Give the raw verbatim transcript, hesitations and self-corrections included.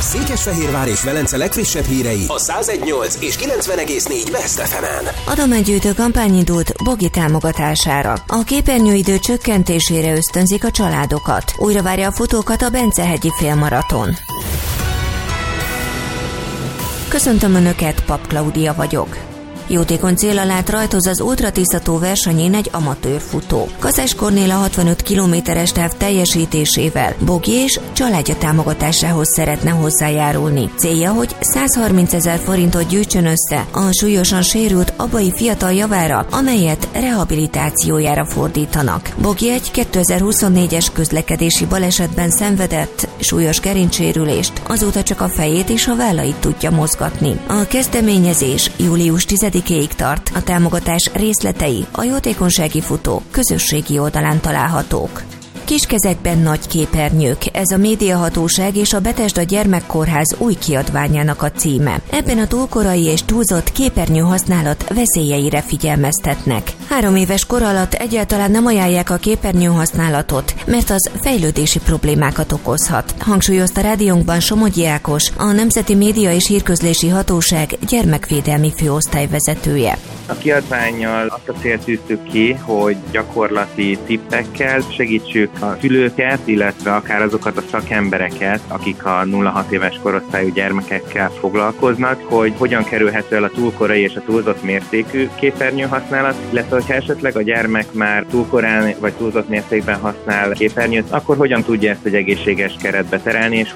Székesfehérvár és Velence legfrissebb hírei a száz egy nyolc és kilencven egész négy Best ef emen. Adománygyűjtő kampány indult Bogi támogatására. A képernyőidő csökkentésére ösztönzik a családokat. Újra várja a futókat a Bencehegyi félmaraton. Köszöntöm Önöket, Pap Klaudia vagyok. Jótékony céllal lát rajtoz az Ultra Tisza tó versenyén egy amatőr futó. Kazás Kornél a hatvanöt kilométeres táv teljesítésével Bogi és családja támogatásához szeretne hozzájárulni. Célja, hogy százharmincezer forintot gyűjtsön össze a súlyosan sérült abai fiatal javára, amelyet rehabilitációjára fordítanak. Bogi egy kétezer-huszonnégyes közlekedési balesetben szenvedett súlyos gerincsérülést, azóta csak a fejét és a vállait tudja mozgatni. A kezdeményezés július tizedikéig tart. A támogatás részletei a jótékonysági futó közösségi oldalán találhatók. Kiskezekben nagy képernyők, ez a Médiahatóság és a Betesda Gyermekkórház új kiadványának a címe. Ebben a túlkorai és túlzott képernyő használat veszélyeire figyelmeztetnek. Három éves kor alatt egyáltalán nem ajánlják a képernyő használatot, mert az fejlődési problémákat okozhat, hangsúlyozta rádiónkban Somogyi Ákos, a Nemzeti Média és Hírközlési Hatóság gyermekvédelmi főosztályvezetője. A kiadvánnyal azt a célt tűztük ki, hogy gyakorlati tippekkel segítsük a szülőket, illetve akár azokat a szakembereket, akik a nulla-hat éves korosztályú gyermekekkel foglalkoznak, hogy hogyan kerülhető el a túlkorai és a túlzott mértékű képernyőhasználat, illetve hogyha esetleg a gyermek már túlkorán vagy túlzott mértékben használ képernyőt, akkor hogyan tudja ezt egy egészséges keretbe terelni, és